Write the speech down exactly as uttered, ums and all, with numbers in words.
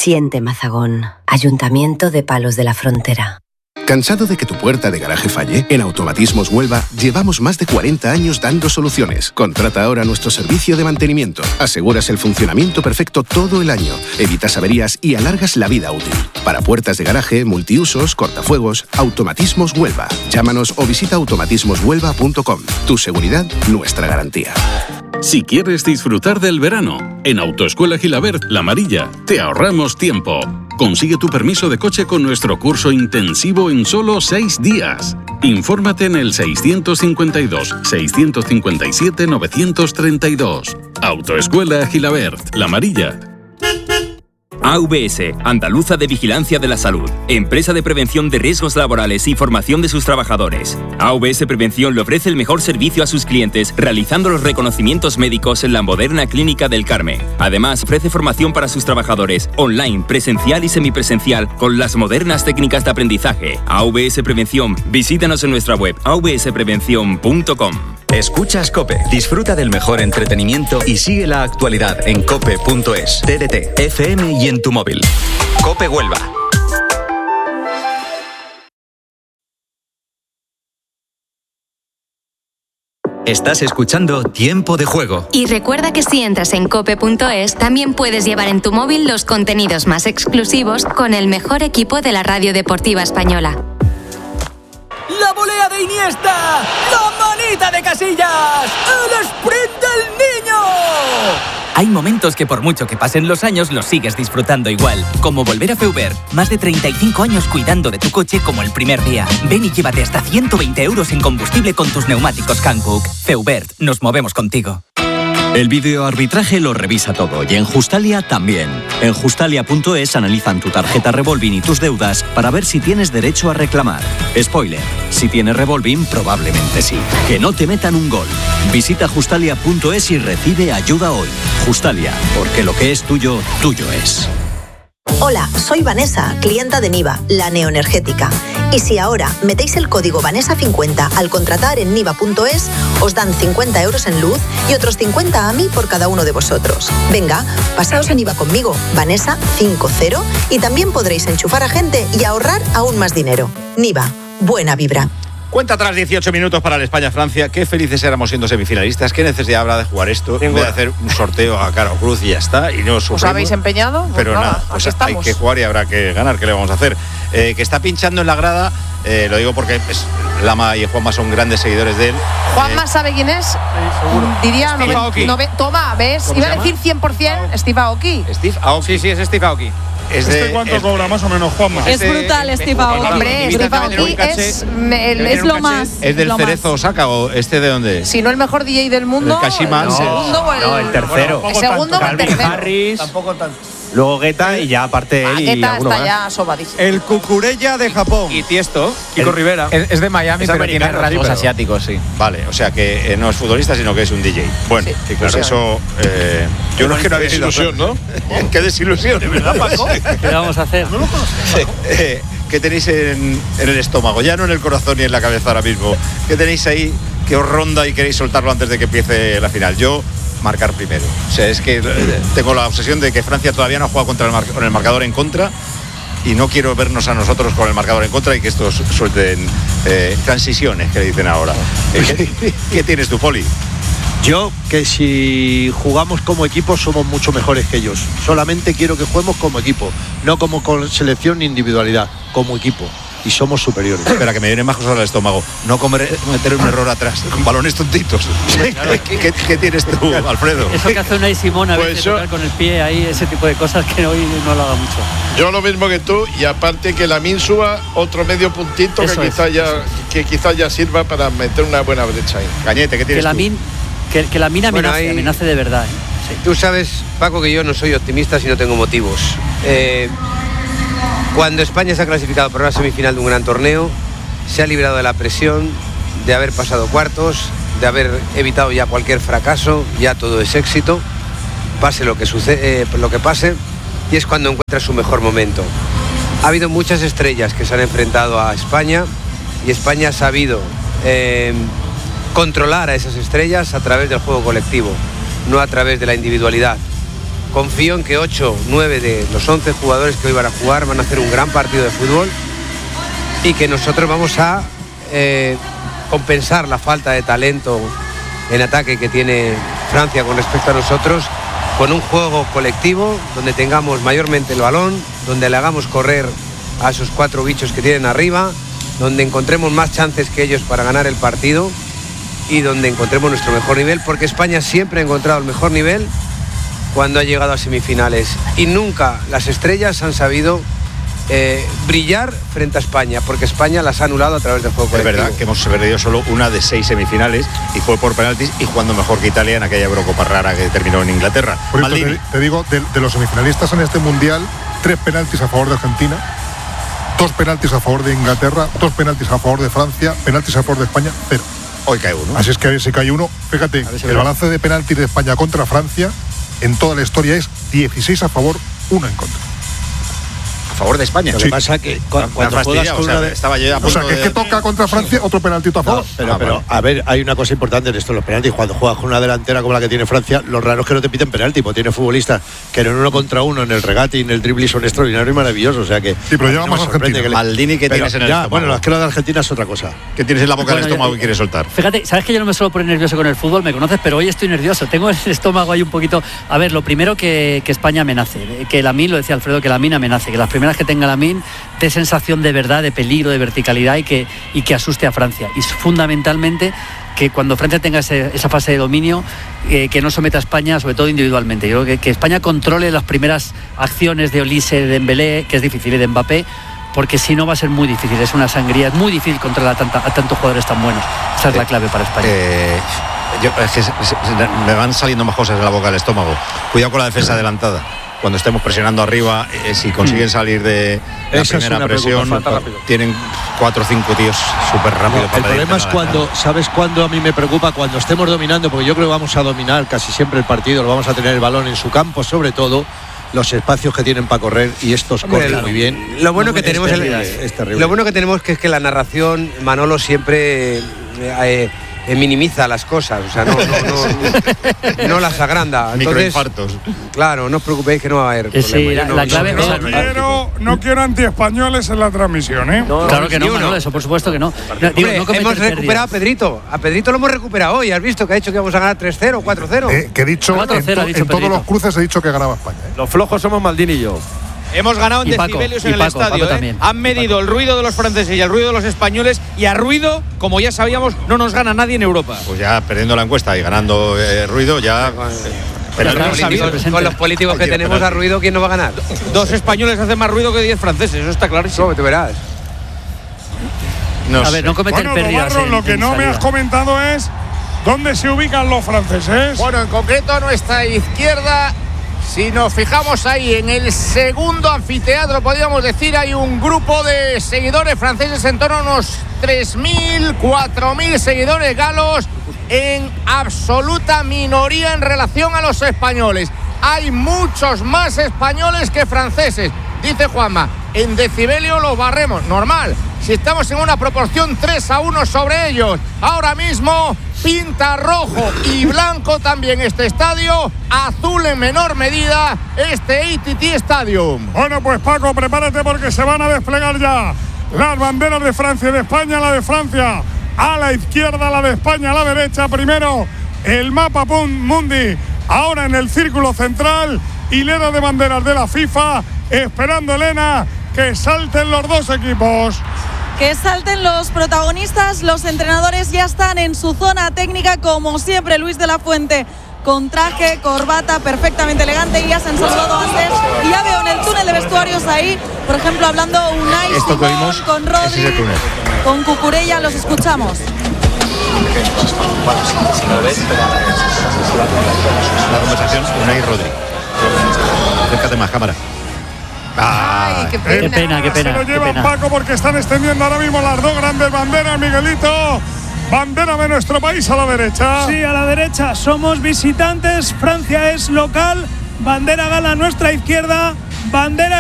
Siente Mazagón, Ayuntamiento de Palos de la Frontera. ¿Cansado de que tu puerta de garaje falle? En Automatismos Huelva llevamos más de cuarenta años dando soluciones. Contrata ahora nuestro servicio de mantenimiento. Aseguras el funcionamiento perfecto todo el año, evitas averías y alargas la vida útil. Para puertas de garaje, multiusos, cortafuegos, Automatismos Huelva. Llámanos o visita automatismos huelva punto com. Tu seguridad, nuestra garantía. Si quieres disfrutar del verano, en Autoescuela Gilabert La Amarilla te ahorramos tiempo. Consigue tu permiso de coche con nuestro curso intensivo en solo seis días. Infórmate en el seiscientos cincuenta y dos, seiscientos cincuenta y siete, novecientos treinta y dos. Autoescuela Gilabert La Amarilla. A V S, Andaluza de Vigilancia de la Salud, empresa de prevención de riesgos laborales y formación de sus trabajadores. A V S Prevención le ofrece el mejor servicio a sus clientes realizando los reconocimientos médicos en la moderna Clínica del Carmen. Además, ofrece formación para sus trabajadores, online, presencial y semipresencial, con las modernas técnicas de aprendizaje. A V S Prevención, visítanos en nuestra web a v s prevención punto com. Escuchas COPE. Disfruta del mejor entretenimiento y sigue la actualidad en cope punto es, T D T, F M y en tu móvil. COPE Huelva. Estás escuchando Tiempo de Juego. Y recuerda que si entras en cope punto es, también puedes llevar en tu móvil los contenidos más exclusivos con el mejor equipo de la radio deportiva española. ¡La volea de Iniesta! ¡La manita de Casillas! ¡El sprint del niño! Hay momentos que por mucho que pasen los años los sigues disfrutando igual, como volver a Feubert. Más de treinta y cinco años cuidando de tu coche como el primer día. Ven y llévate hasta ciento veinte euros en combustible con tus neumáticos Hankook. Feubert, nos movemos contigo. El videoarbitraje lo revisa todo y en Justalia también. En justalia punto es analizan tu tarjeta Revolving y tus deudas para ver si tienes derecho a reclamar. Spoiler, si tienes Revolving probablemente sí. Que no te metan un gol. Visita justalia punto es y recibe ayuda hoy. Justalia, porque lo que es tuyo, tuyo es. Hola, soy Vanessa, clienta de Niva, la neoenergética. Y si ahora metéis el código Vanessa cincuenta al contratar en niva punto es, os dan cincuenta euros en luz y otros cincuenta a mí por cada uno de vosotros. Venga, pasaos a Niva conmigo, Vanessa cincuenta, y también podréis enchufar a gente y ahorrar aún más dinero. Niva, buena vibra. Cuenta atrás dieciocho minutos para el España-Francia. Qué felices éramos siendo semifinalistas. ¿Qué necesidad habrá de jugar esto? En vez de hacer un sorteo a cara o cruz y ya está. Y no sufrimos. ¿Os habéis empeñado? Pues pero nada, nada, pues hay que jugar y habrá que ganar. ¿Qué le vamos a hacer? Eh, que está pinchando en la grada, eh, lo digo porque es, Lama y Juanma son grandes seguidores de él. ¿Juanma eh, sabe quién es? Sí, seguro. Diría, Steve no, Aoki. no, toma, ¿ves? Iba a decir cien por ciento Steve Aoki. Steve Aoki. Sí, sí, es Steve Aoki. Es ¿Este de, cuánto es, cobra más o menos, Juanma? Es brutal, Steve Aoki. Hombre, Steve Aoki es, es lo más. ¿Es del lo Cerezo más. Osaka o este de dónde es? Si no el mejor D J del mundo, el Kashima. el segundo o el, no, el tercero. El segundo o el tercero. Harris, tampoco tanto. Luego Guetta y ya aparte él ah, y Guetta alguno está más. ya sobadísimo. El Cucurella de Japón. Y Tiesto, Kiko el, Rivera. Es, es de Miami, es pero tiene rasgos sí, pero... asiáticos, sí. Vale, o sea que eh, no es futbolista, sino que es un D J. Bueno, sí, sí, pues claro. eso... Eh, yo no es que no había sido desilusión, ¿no? Qué desilusión, ¿de verdad, Paco? ¿Qué vamos a hacer? ¿No lo conoces? Eh, ¿Qué tenéis en, en el estómago? Ya no en el corazón ni en la cabeza ahora mismo. ¿Qué tenéis ahí que os ronda y queréis soltarlo antes de que empiece la final? Yo... marcar primero. O sea, es que tengo la obsesión de que Francia todavía no ha jugado contra el mar- con el marcador en contra y no quiero vernos a nosotros con el marcador en contra y que estos suelten eh, transiciones, que le dicen ahora. Eh, ¿qué, ¿Qué tienes tú, Poli? Yo, que si jugamos como equipo somos mucho mejores que ellos. Solamente quiero que juguemos como equipo, no como con selección ni individualidad, como equipo. Y somos superiores. Espera, que me vienen más cosas al estómago. No comer, cometer un error atrás, con balones tontitos. Claro. ¿Qué, qué, ¿Qué tienes tú, Alfredo? Eso que hace Unai Simón a veces, pues yo, tocar con el pie ahí, ese tipo de cosas que hoy no lo haga mucho. Yo lo mismo que tú, y aparte que Lamine suba otro medio puntito que quizás ya, que quizás ya sirva para meter una buena brecha ahí. Cañete, ¿qué tienes que Lamine, que, que Lamine amenace, bueno, ahí, amenace de verdad. ¿eh? Sí. Tú sabes, Paco, que yo no soy optimista si no tengo motivos. Eh, Cuando España se ha clasificado para una semifinal de un gran torneo, se ha librado de la presión de haber pasado cuartos, de haber evitado ya cualquier fracaso, ya todo es éxito, pase lo que sucede, eh, lo que pase, y es cuando encuentra su mejor momento. Ha habido muchas estrellas que se han enfrentado a España y España ha sabido eh, controlar a esas estrellas a través del juego colectivo, no a través de la individualidad. confío en que ocho, nueve de los once jugadores que hoy van a jugar van a hacer un gran partido de fútbol y que nosotros vamos a eh, compensar la falta de talento en ataque que tiene Francia con respecto a nosotros con un juego colectivo donde tengamos mayormente el balón, donde le hagamos correr a esos cuatro bichos que tienen arriba, donde encontremos más chances que ellos para ganar el partido y donde encontremos nuestro mejor nivel, porque España siempre ha encontrado el mejor nivel cuando ha llegado a semifinales y nunca las estrellas han sabido eh, brillar frente a España, porque España las ha anulado a través del juego colectivo. Es verdad que hemos perdido solo una de seis semifinales y fue por penaltis y jugando mejor que Italia en aquella Eurocopa rara que terminó en Inglaterra. Por eso te, te digo, de, de los semifinalistas en este Mundial, tres penaltis a favor de Argentina, dos penaltis a favor de Inglaterra, dos penaltis a favor de Francia, penaltis a favor de España, cero. Hoy cae uno. Así es que a ver si cae uno. Fíjate, si el balance de penaltis de España contra Francia en toda la historia es dieciséis a favor, uno en contra. A favor de España. Lo que sí. pasa que cu- cuando juegas con o sea, una de... estaba yo a O sea, que de... es que toca contra Francia otro penaltito a favor. No, pero, Ah, pero vale. a ver, hay una cosa importante en esto, los penaltis. Cuando juegas con una delantera como la que tiene Francia, lo raro es que no te piten penalti, porque tiene futbolistas que en uno contra uno, en el regate y en el dribbling son extraordinarios y maravillosos. O sea que. Sí, pero lleva no más me sorprende Argentina. que le- Maldini, ¿qué pero tienes en el ya, estómago? Bueno, es que lo de Argentina es otra cosa. ¿Qué tienes en la boca Bueno, del estómago ya- y quieres soltar? Fíjate, sabes que yo no me suelo poner nervioso con el fútbol, me conoces, pero hoy estoy nervioso. Tengo el estómago ahí un poquito. A ver, lo primero que, que España amenace, que Lamine, lo decía Alfredo, que Lamine amenace, que las primeras que tenga Lamine dé sensación de verdad, de peligro, de verticalidad y que, y que asuste a Francia. Y fundamentalmente que cuando Francia tenga ese, esa fase de dominio, eh, que no someta a España, sobre todo individualmente. Yo creo que, que España controle las primeras acciones de Olise, de Dembélé, que es difícil, y de Mbappé, porque si no va a ser muy difícil, es una sangría, es muy difícil controlar a, tanta, a tantos jugadores tan buenos. Esa es la clave para España. Eh, yo, es que se, se, me van saliendo más cosas en la boca del estómago. Cuidado con la defensa adelantada. Cuando estemos presionando arriba, eh, si consiguen salir de la Esa es primera una presión, preocupación. tienen cuatro o cinco tíos súper rápidos. No, el problema es cuando, ¿sabes cuándo a mí me preocupa? Cuando estemos dominando, porque yo creo que vamos a dominar casi siempre el partido, lo vamos a tener el balón en su campo, sobre todo los espacios que tienen para correr y estos Hombre, corren lo- muy bien. Lo bueno No, que es tenemos terrible, el- es terrible. Lo bueno que tenemos que es que la narración, Manolo siempre eh, eh, eh, minimiza las cosas, o sea, no, no, no, no las agranda. Entonces, Microinfartos. Claro, no os preocupéis que no va a haber Eh, sí, problema. Yo la- no- la no clave- creo- o sea, No quiero, no quiero antiespañoles en la transmisión, ¿eh? Claro que no, ni uno. Manolo, eso por supuesto que no. No, digo, Hombre, no cometer hemos pérdidas. recuperado a Pedrito. A Pedrito lo hemos recuperado hoy. ¿Has visto que ha dicho que vamos a ganar tres cero, cuatro cero? Eh, que he dicho, cuatro en, cero to- ha dicho en todos Pedrito. los cruces he dicho que ganaba España. ¿eh? Los flojos somos Maldini y yo. Hemos ganado en Y Paco, decibelios y en el Paco, estadio. Paco ¿eh? también. Han medido el ruido de los franceses y el ruido de los españoles, y a ruido, como ya sabíamos, no nos gana nadie en Europa. Pues ya perdiendo la encuesta y ganando eh, ruido, ya. Pero Pero con, no los sabía. políticos, con los políticos que tenemos a ruido, ¿quién nos va a ganar? Dos españoles hacen más ruido que diez franceses, eso está clarísimo. ¿Cómo te verás? No A sé. ver, no cometer Bueno, pérdidas. Domarro, en- lo que en no me salida. has comentado es dónde se ubican los franceses. Bueno, en concreto a nuestra izquierda, si nos fijamos ahí en el segundo anfiteatro, podríamos decir, hay un grupo de seguidores franceses, en torno a unos tres mil, cuatro mil seguidores galos, en absoluta minoría en relación a los españoles. Hay muchos más españoles que franceses. Dice Juanma, en decibelio los barremos, normal, si estamos en una proporción tres a uno sobre ellos. Ahora mismo pinta rojo y blanco también este estadio, azul en menor medida este A T T Stadium. Bueno, pues Paco, prepárate porque se van a desplegar ya las banderas de Francia y de España, la de Francia a la izquierda, la de España a la derecha. Primero el mapa mundi, ahora en el círculo central, hilera de banderas de la FIFA, esperando, Elena, que salten los dos equipos. Que salten los protagonistas, los entrenadores ya están en su zona técnica, como siempre. Luis de la Fuente con traje, corbata, perfectamente elegante, y ya se han saludado antes. Y ya veo en el túnel de vestuarios ahí, por ejemplo, hablando Unai Esto que Simón oímos, con ese es el Rodri, túnel. con Cucurella, los escuchamos. La conversación, Unai y Rodri. Acércate más, cámara. Ay, qué pena. Qué pena, qué pena, Se lo qué llevan pena. Paco porque están extendiendo ahora mismo las dos grandes banderas, Miguelito. Bandera de nuestro país a la derecha. Sí, a la derecha somos visitantes, Francia es local, bandera gala a nuestra izquierda, bandera